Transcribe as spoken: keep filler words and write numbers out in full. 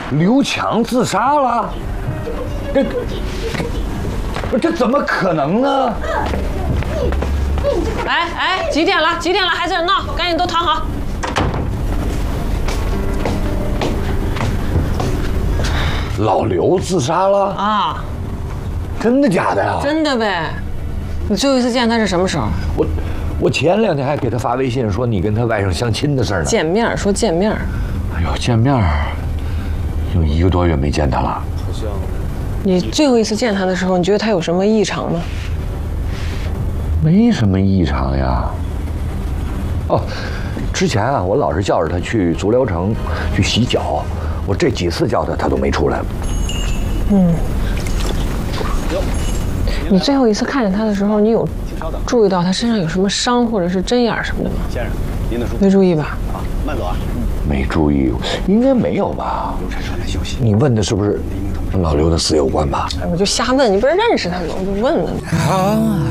刘强自杀了？这这这怎么可能呢？ 哎哎，几点了？几点了？还在这闹？赶紧都躺好。 老刘自杀了啊？ 真的假的呀？ 真的呗。你最后一次见他是什么时候？ 我我前两天还给他发微信说你跟他外甥相亲的事呢。 见面说见面。 哎呦，见面有一个多月没见他了。好像。 你最后一次见他的时候，你觉得他有什么异常吗？ 没什么异常呀。哦，之前啊，我老是叫着他去足疗城去洗脚，我这几次叫他，他都没出来。 嗯。你最后一次看见他的时候，你有注意到他身上有什么伤或者是针眼什么的吗？ 先生，您的书没注意吧？ 啊，慢走啊。 没注意，应该没有吧？ 邮差上来休息。 你问的是不是跟老刘的死有关吧？ 哎，我就瞎问，你不是认识他吗？我就问问。